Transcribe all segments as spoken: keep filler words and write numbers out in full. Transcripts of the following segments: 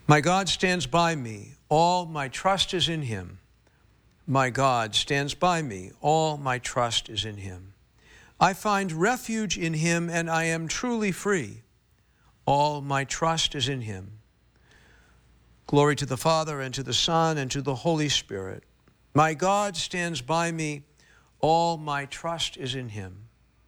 My God stands by me. All my trust is in him. My God stands by me. All my trust is in him. I find refuge in him, and I am truly free. All my trust is in him. Glory to the Father, and to the Son, and to the Holy Spirit. My God stands by me. All my trust is in him.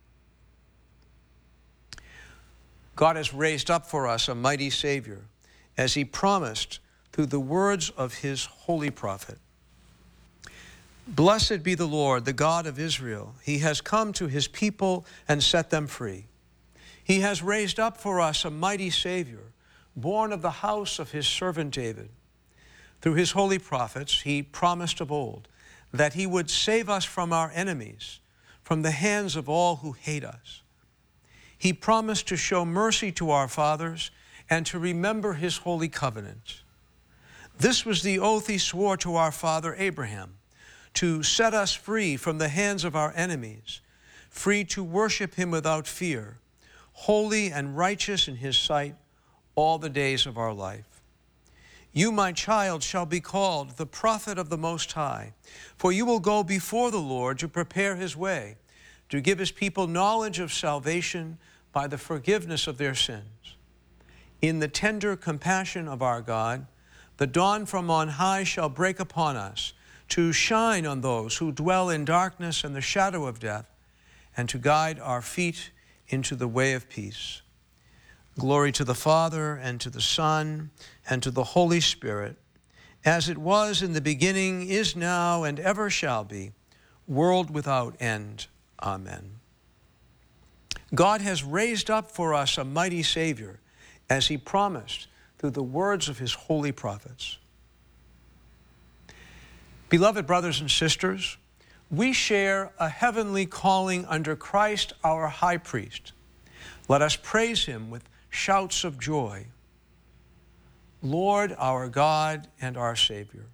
God has raised up for us a mighty Savior, as he promised through the words of his holy prophet. Blessed be the Lord, the God of Israel. He has come to his people and set them free. He has raised up for us a mighty Savior, born of the house of his servant David. Through his holy prophets, he promised of old that he would save us from our enemies, from the hands of all who hate us. He promised to show mercy to our fathers and to remember his holy covenant. This was the oath he swore to our father Abraham, to set us free from the hands of our enemies, free to worship him without fear, holy and righteous in his sight all the days of our life. You, my child, shall be called the prophet of the Most High, for you will go before the Lord to prepare his way, to give his people knowledge of salvation by the forgiveness of their sins. In the tender compassion of our God, the dawn from on high shall break upon us, to shine on those who dwell in darkness and the shadow of death, and to guide our feet into the way of peace. Glory to the Father, and to the Son, and to the Holy Spirit, as it was in the beginning, is now, and ever shall be, world without end. Amen. God has raised up for us a mighty Savior, as he promised through the words of his holy prophets. Beloved brothers and sisters, we share a heavenly calling under Christ our high priest. Let us praise him with shouts of joy. Lord, our God and our Savior.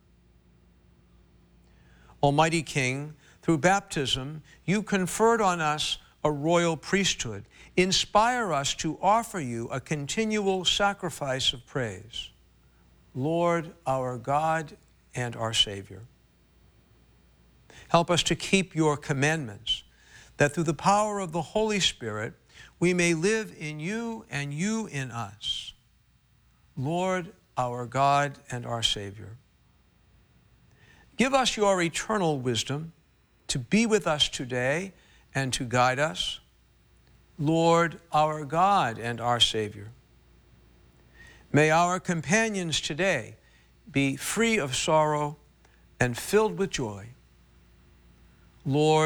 Almighty King, through baptism, you conferred on us a royal priesthood. Inspire us to offer you a continual sacrifice of praise. Lord, our God and our Savior. Help us to keep your commandments, that through the power of the Holy Spirit, we may live in you and you in us. Lord, our God and our Savior. Give us your eternal wisdom to be with us today and to guide us. Lord, our God and our Savior. May our companions today be free of sorrow and filled with joy. Lord,